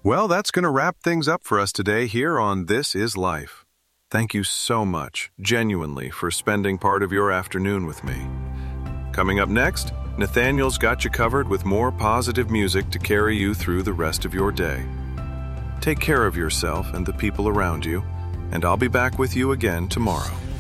Well, that's going to wrap things up for us today here on This Is Life. Thank you so much, genuinely, for spending part of your afternoon with me. Coming up next, Nathaniel's got you covered with more positive music to carry you through the rest of your day. Take care of yourself and the people around you, and I'll be back with you again tomorrow.